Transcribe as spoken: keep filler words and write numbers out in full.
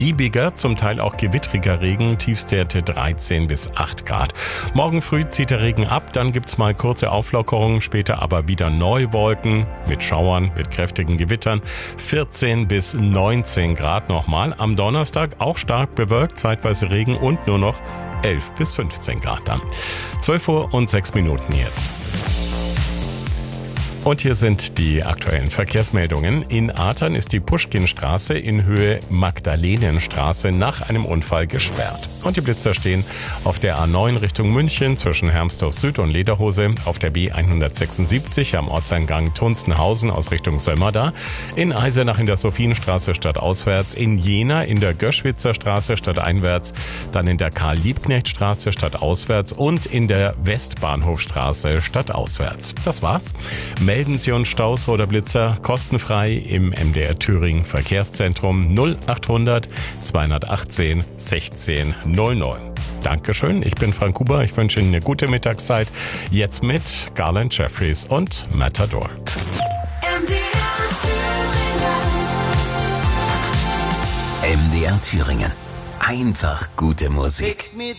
Diebiger, zum Teil auch gewittriger Regen, Tiefstwerte dreizehn bis acht Grad. Morgen früh zieht der Regen ab, dann gibt's mal kurze Auflockerungen, später aber wieder Neuwolken mit Schauern, mit kräftigen Gewittern. vierzehn bis neunzehn Grad nochmal. Am Donnerstag auch stark bewölkt, zeitweise Regen und nur noch elf bis fünfzehn Grad dann. zwölf Uhr und sechs Minuten jetzt. Und hier sind die aktuellen Verkehrsmeldungen. In Athern ist die Puschkinstraße in Höhe Magdalenenstraße nach einem Unfall gesperrt. Und die Blitzer stehen auf der A neun Richtung München zwischen Hermsdorf Süd und Lederhose, auf der B hundertsechsundsiebzig am Ortseingang Tunstenhausen aus Richtung Sömmerda, in Eisenach in der Sophienstraße stadtauswärts, in Jena in der Göschwitzer Straße stadteinwärts, dann in der Karl-Liebknecht-Straße stadtauswärts und in der Westbahnhofstraße stadtauswärts. Das war's. Melden Sie uns Staus oder Blitzer kostenfrei im M D R Thüringen Verkehrszentrum null achthundert zweihundertachtzehn sechzehn null neun. Dankeschön, ich bin Frank Huber, ich wünsche Ihnen eine gute Mittagszeit. Jetzt mit Garland Jeffries und Matador. M D R Thüringen. M D R Thüringen. Einfach gute Musik.